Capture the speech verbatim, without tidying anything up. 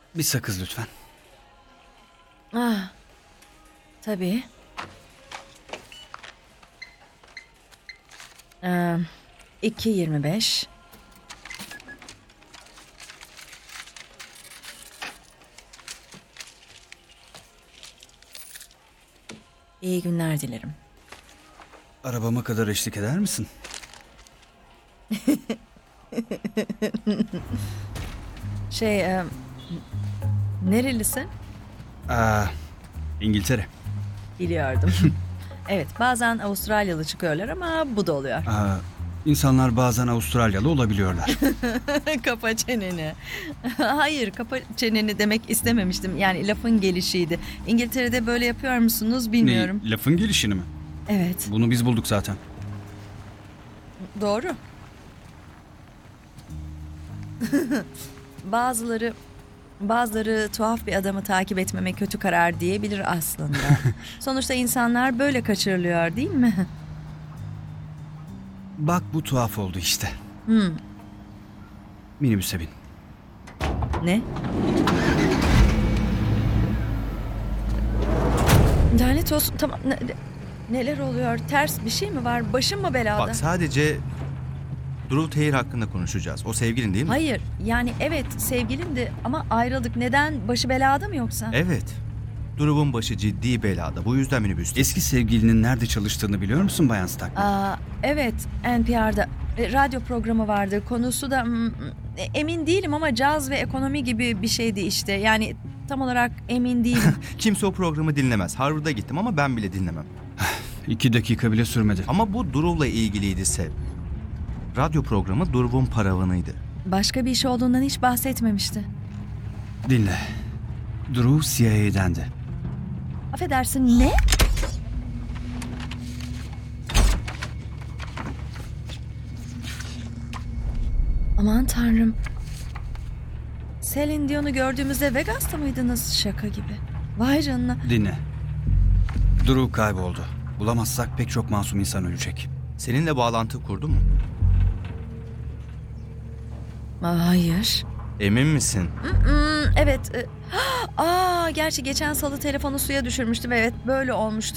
Bir sakız lütfen. Ah, tabii. Ee, iki yirmi beş. İyi günler dilerim. Arabama kadar eşlik eder misin? Şey, e, nerelisin? Aa, İngiltere. Biliyordum. Evet, bazen Avustralyalı çıkıyorlar ama bu da oluyor. Aa, insanlar bazen Avustralyalı olabiliyorlar. Kapa çeneni. Hayır, kapa çeneni demek istememiştim. Yani lafın gelişiydi. İngiltere'de böyle yapıyor musunuz bilmiyorum. Ne, lafın gelişini mi? Evet, Bunu biz bulduk zaten. doğru. Bazıları bazıları tuhaf bir adamı takip etmeme kötü karar diyebilir aslında. Sonuçta insanlar böyle kaçırılıyor, değil mi? Bak bu tuhaf oldu işte. Hmm, Minibüse bin. ne? Lanet olsun. Tamam. Ne- ne- neler oluyor? Ters bir şey mi var? Başım mı belada? Bak sadece Drew Taylor hakkında konuşacağız. O sevgilin değil mi? Hayır. Yani evet sevgilimdi ama ayrıldık. Neden? Başı belada mı yoksa? Evet. Drew'un başı ciddi belada. Bu yüzden minibüste. Eski sevgilinin nerede çalıştığını biliyor musun Bayan Stark? Aa, evet, N P R'da e, radyo programı vardı. Konusu da mm, e, emin değilim ama caz ve ekonomi gibi bir şeydi işte. Yani tam olarak emin değilim. Kimse o programı dinlemez. Harvard'a gittim ama ben bile dinlemem. İki dakika bile sürmedi. Ama bu Drew'la ilgiliydi Sev. Radyo programı Drew'un paravanıydı. Başka bir iş olduğundan hiç bahsetmemişti. Dinle. Drew C I A'dendi. Affedersin, ne? Aman tanrım. Celine Dion'u gördüğümüzde Vegas'ta mıydınız? Şaka gibi. Vay canına. Dinle. Drew kayboldu. Bulamazsak pek çok masum insan ölecek. Seninle bağlantı kurdu mu? Aa, hayır. Emin misin? Hmm, evet. e, Aa, gerçi geçen salı telefonu suya düşürmüştüm. Evet, böyle olmuştu.